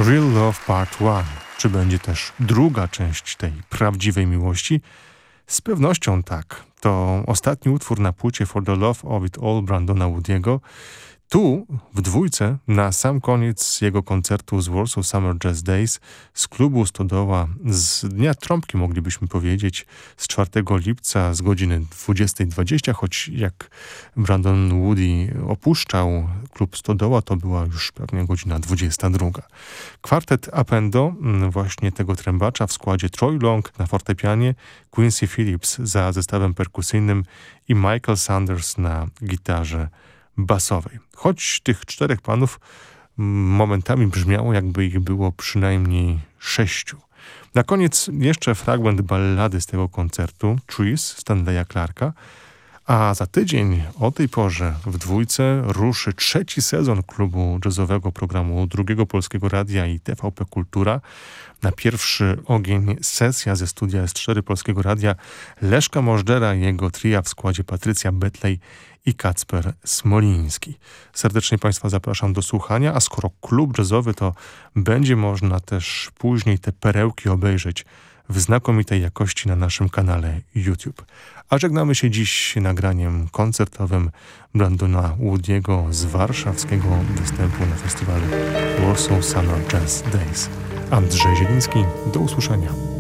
Real Love Part 1. Czy będzie też druga część tej prawdziwej miłości? Z pewnością tak. To ostatni utwór na płycie For the Love of It All Brandona Woody'ego. Tu, w dwójce, na sam koniec jego koncertu z Warsaw Summer Jazz Days z klubu Stodoła z Dnia Trąbki, moglibyśmy powiedzieć, z 4 lipca z godziny 20:20, choć jak Brandon Woody opuszczał klub Stodoła, to była już pewnie godzina 22. Kwartet Appendo, właśnie tego trębacza w składzie Troy Long na fortepianie, Quincy Phillips za zestawem perkusyjnym i Michael Sanders na gitarze basowej. Choć tych 4 panów momentami brzmiało, jakby ich było przynajmniej 6. Na koniec jeszcze fragment ballady z tego koncertu, Trees Stanleya Clarka, a za tydzień o tej porze w dwójce ruszy 3. sezon klubu jazzowego programu Drugiego Polskiego Radia i TVP Kultura. Na pierwszy ogień sesja ze studia S4 Polskiego Radia Leszka Możdżera i jego tria w składzie Patrycja Betlej i Kacper Smoliński. Serdecznie Państwa zapraszam do słuchania, a skoro klub jazzowy, to będzie można też później te perełki obejrzeć w znakomitej jakości na naszym kanale YouTube. A żegnamy się dziś nagraniem koncertowym Brandona Woody'ego z warszawskiego występu na festiwalu Warsaw Summer Jazz Days. Andrzej Zieliński, do usłyszenia.